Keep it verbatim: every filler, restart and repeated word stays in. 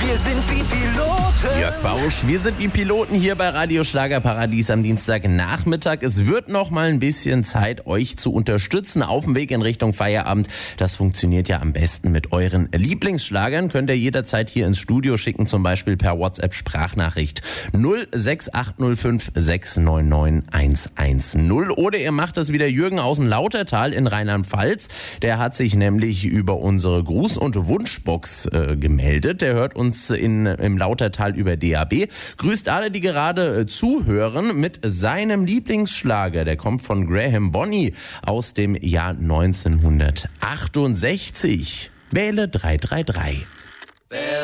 Wir sind wie Piloten. Jörg Bausch, wir sind wie Piloten hier bei Radio Schlagerparadies am Dienstagnachmittag. Es wird noch mal ein bisschen Zeit, euch zu unterstützen auf dem Weg in Richtung Feierabend. Das funktioniert ja am besten mit euren Lieblingsschlagern. Könnt ihr jederzeit hier ins Studio schicken, zum Beispiel per WhatsApp-Sprachnachricht null sechs acht null fünf sechs neun neun eins eins null. Oder ihr macht das wie der Jürgen aus dem Lautertal in Rheinland-Pfalz. Der hat sich nämlich über unsere Gruß- und Wunschbox äh, gemeldet. Der hört uns in, im Lautertal über D A B. Grüßt alle, die gerade äh, zuhören, mit seinem Lieblingsschlager. Der kommt von Graham Bonny aus dem Jahr neunzehnhundertachtundsechzig. Wähle drei drei drei.